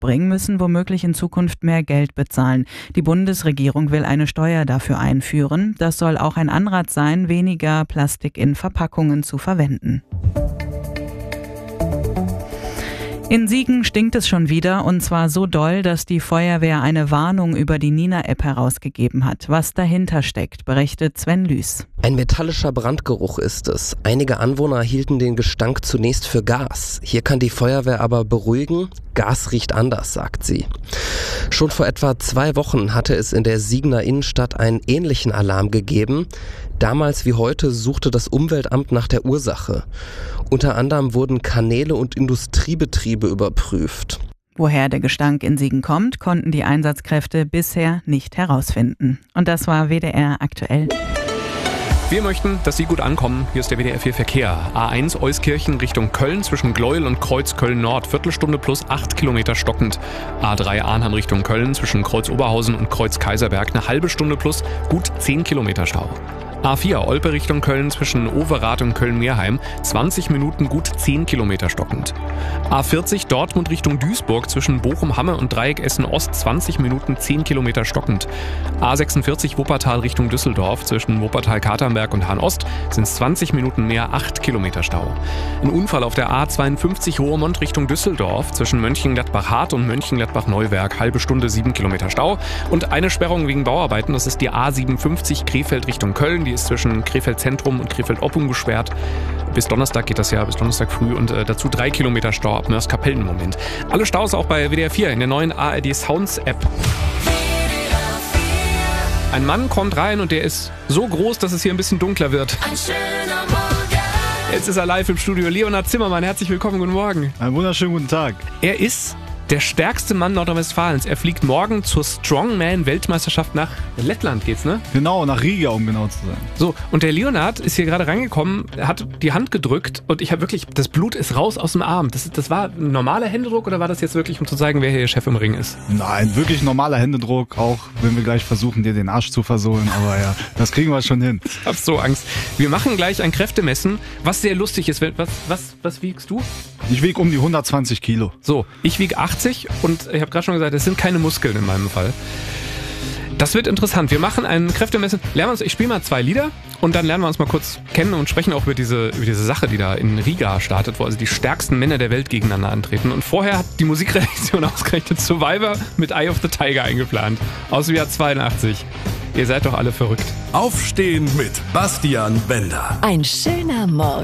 bringen, müssen womöglich in Zukunft mehr Geld bezahlen. Die Bundesregierung will eine Steuer dafür einführen. Das soll auch ein Anreiz sein, weniger Plastik in Verpackungen zu verwenden. In Siegen stinkt es schon wieder, und zwar so doll, dass die Feuerwehr eine Warnung über die Nina-App herausgegeben hat. Was dahinter steckt, berichtet Sven Lüß. Ein metallischer Brandgeruch ist es. Einige Anwohner hielten den Gestank zunächst für Gas. Hier kann die Feuerwehr aber beruhigen. Gas riecht anders, sagt sie. Schon vor etwa 2 Wochen hatte es in der Siegener Innenstadt einen ähnlichen Alarm gegeben. Damals wie heute suchte das Umweltamt nach der Ursache. Unter anderem wurden Kanäle und Industriebetriebe überprüft. Woher der Gestank in Siegen kommt, konnten die Einsatzkräfte bisher nicht herausfinden. Und das war WDR aktuell. Wir möchten, dass Sie gut ankommen. Hier ist der WDR 4 Verkehr. A1 Euskirchen Richtung Köln zwischen Gleuel und Kreuz Köln-Nord. Viertelstunde plus 8 Kilometer stockend. A3 Arnhem Richtung Köln zwischen Kreuz Oberhausen und Kreuz Kaiserberg. Eine halbe Stunde plus gut 10 Kilometer Stau. A4 Olpe Richtung Köln zwischen Overath und Köln-Meerheim, 20 Minuten gut 10 Kilometer stockend. A40 Dortmund Richtung Duisburg zwischen Bochum-Hamme und Dreieck Essen-Ost, 20 Minuten 10 Kilometer stockend. A46 Wuppertal Richtung Düsseldorf zwischen Wuppertal-Katernberg und Hahn-Ost sind es 20 Minuten mehr, 8 Kilometer Stau. Ein Unfall auf der A52 Roermond Richtung Düsseldorf zwischen Mönchengladbach-Hart und Mönchengladbach-Neuwerk, halbe Stunde 7 Kilometer Stau. Und eine Sperrung wegen Bauarbeiten, das ist die A57 Krefeld Richtung Köln. Die ist zwischen Krefeld Zentrum und Krefeld Oppum gesperrt. Bis Donnerstag geht das ja, bis Donnerstag früh, und dazu 3 Kilometer Stau ab Mörs-Kapellen im Moment. Alle Staus auch bei WDR 4 in der neuen ARD Sounds App. Ein Mann kommt rein und der ist so groß, dass es hier ein bisschen dunkler wird. Ein schöner Morgen. Jetzt ist er live im Studio. Leonhard Zimmermann, herzlich willkommen, guten Morgen. Einen wunderschönen guten Tag. Er ist der stärkste Mann Nordrhein-Westfalens. Er fliegt morgen zur Strongman-Weltmeisterschaft nach Lettland, geht's, ne? Genau, nach Riga, um genau zu sein. So, und der Leonhard ist hier gerade reingekommen, hat die Hand gedrückt und ich habe wirklich, das Blut ist raus aus dem Arm. Das war ein normaler Händedruck oder war das jetzt wirklich, um zu zeigen, wer hier Chef im Ring ist? Nein, wirklich normaler Händedruck, auch wenn wir gleich versuchen, dir den Arsch zu versohlen. Aber ja, das kriegen wir schon hin. Ich hab so Angst. Wir machen gleich ein Kräftemessen, was sehr lustig ist. Was wiegst du? Ich wiege um die 120 Kilo. So, ich wiege 80 und ich habe gerade schon gesagt, es sind keine Muskeln in meinem Fall. Das wird interessant. Wir machen ein Kräftemessen. Ich spiele mal 2 Lieder und dann lernen wir uns mal kurz kennen und sprechen auch über diese Sache, die da in Riga startet, wo also die stärksten Männer der Welt gegeneinander antreten. Und vorher hat die Musikredaktion ausgerechnet Survivor mit Eye of the Tiger eingeplant. Aus dem Jahr 82. Ihr seid doch alle verrückt. Aufstehen mit Bastian Bender. Ein schöner Morgen.